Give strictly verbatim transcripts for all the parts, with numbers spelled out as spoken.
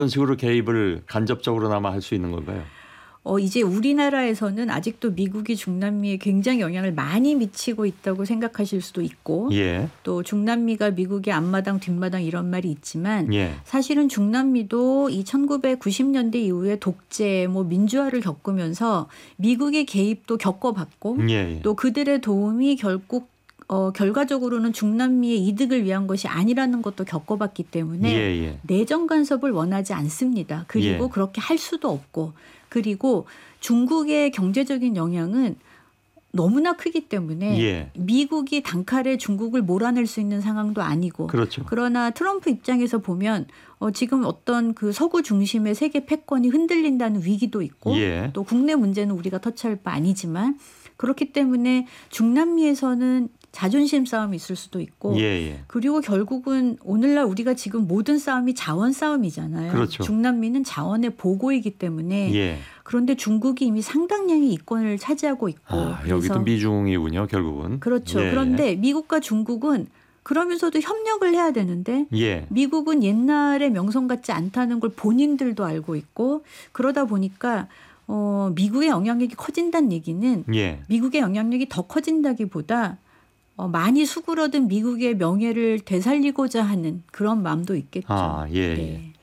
어떤 식으로 개입을 간접적으로나마 할 수 있는 건가요? 어, 이제 우리나라에서는 아직도 미국이 중남미에 굉장히 영향을 많이 미치고 있다고 생각하실 수도 있고 예. 또 중남미가 미국의 앞마당 뒷마당 이런 말이 있지만 예. 사실은 중남미도 이 천구백구십 년대 이후에 독재 뭐 민주화를 겪으면서 미국의 개입도 겪어봤고 예. 예. 또 그들의 도움이 결국 어, 결과적으로는 중남미의 이득을 위한 것이 아니라는 것도 겪어봤기 때문에 예. 예. 내정 간섭을 원하지 않습니다. 그리고 예. 그렇게 할 수도 없고 그리고 중국의 경제적인 영향은 너무나 크기 때문에 예. 미국이 단칼에 중국을 몰아낼 수 있는 상황도 아니고 그렇죠. 그러나 트럼프 입장에서 보면 어, 지금 어떤 그 서구 중심의 세계 패권이 흔들린다는 위기도 있고 예. 또 국내 문제는 우리가 터치할 바 아니지만 그렇기 때문에 중남미에서는 자존심 싸움이 있을 수도 있고 예, 예. 그리고 결국은 오늘날 우리가 지금 모든 싸움이 자원 싸움이잖아요. 그렇죠. 중남미는 자원의 보고이기 때문에 예. 그런데 중국이 이미 상당량의 이권을 차지하고 있고 아, 그래서 여기도 미중이군요, 결국은. 그렇죠. 예, 그런데 예. 미국과 중국은 그러면서도 협력을 해야 되는데 예. 미국은 옛날의 명성 같지 않다는 걸 본인들도 알고 있고 그러다 보니까 어, 미국의 영향력이 커진다는 얘기는 예. 미국의 영향력이 더 커진다기보다 어, 많이 수그러든 미국의 명예를 되살리고자 하는 그런 마음도 있겠죠. 아, 예, 네. 예.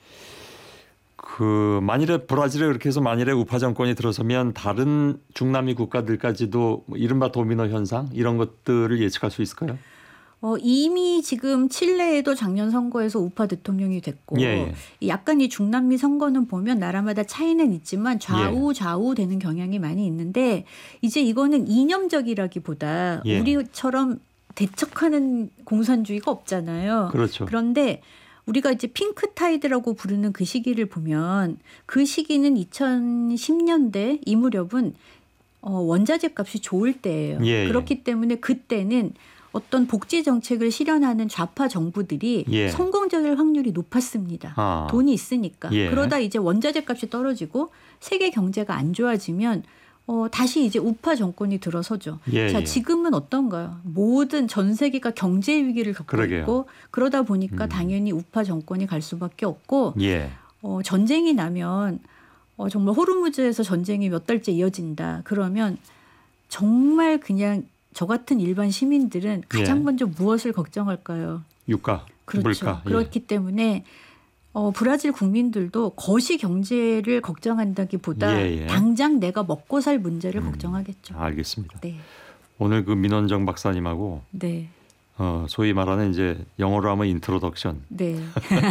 그 만일에 브라질에 그렇게 해서 만일에 우파 정권이 들어서면 다른 중남미 국가들까지도 뭐 이른바 도미노 현상 이런 것들을 예측할 수 있을까요? 어, 이미 지금 칠레에도 작년 선거에서 우파 대통령이 됐고 예, 예. 약간 이 중남미 선거는 보면 나라마다 차이는 있지만 좌우 예. 좌우 되는 경향이 많이 있는데 이제 이거는 이념적이라기보다 예. 우리처럼 대척하는 공산주의가 없잖아요. 그렇죠. 그런데 우리가 이제 핑크 타이드라고 부르는 그 시기를 보면 그 시기는 이천십 년대 이 무렵은 어, 원자재 값이 좋을 때예요. 예, 예. 그렇기 때문에 그때는 어떤 복지 정책을 실현하는 좌파 정부들이 예. 성공적일 확률이 높았습니다. 아. 돈이 있으니까. 예. 그러다 이제 원자재 값이 떨어지고 세계 경제가 안 좋아지면 어, 다시 이제 우파 정권이 들어서죠. 예, 자, 예. 지금은 어떤가요? 모든 전 세계가 경제 위기를 겪고 그러게요. 있고 그러다 보니까 음. 당연히 우파 정권이 갈 수밖에 없고 예. 어, 전쟁이 나면 어, 정말 호르무즈에서 전쟁이 몇 달째 이어진다. 그러면 정말 그냥 저 같은 일반 시민들은 가장 예. 먼저 무엇을 걱정할까요? 유가, 그렇죠. 물가. 예. 그렇기 때문에 어, 브라질 국민들도 거시 경제를 걱정한다기보다 예, 예. 당장 내가 먹고 살 문제를 음. 걱정하겠죠. 알겠습니다. 네, 오늘 그 민원정 박사님하고 네, 어, 소위 말하는 이제 영어로 하면 인트로덕션, 네,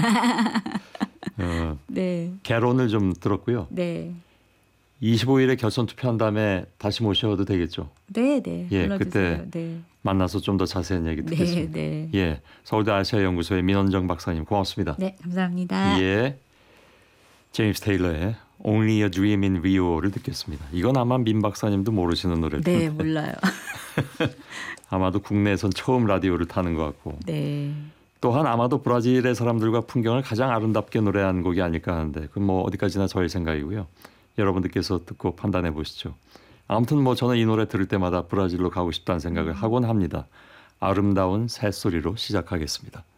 어, 네, 개론을 좀 들었고요. 네, 이십오 일에 결선 투표한 다음에 다시 모셔도 되겠죠. 네, 네. 예, 불러주세요. 그때 네, 만나서 좀 더 자세한 얘기 네, 듣겠습니다. 네, 예, 서울대 아시아연구소의 민원정 박사님 고맙습니다. 네, 감사합니다. 예, 제임스 테일러의 Only a Dream in Rio를 듣겠습니다. 이건 아마 민 박사님도 모르시는 노래일 텐데. 네, 몰라요. 아마도 국내에선 처음 라디오를 타는 것 같고. 네. 또한 아마도 브라질의 사람들과 풍경을 가장 아름답게 노래한 곡이 아닐까 하는데 그건 뭐 어디까지나 저의 생각이고요. 여러분들께서 듣고 판단해 보시죠. 아무튼 뭐 저는 이 노래 들을 때마다 브라질로 가고 싶다는 생각을 하곤 합니다. 아름다운 새소리로 시작하겠습니다.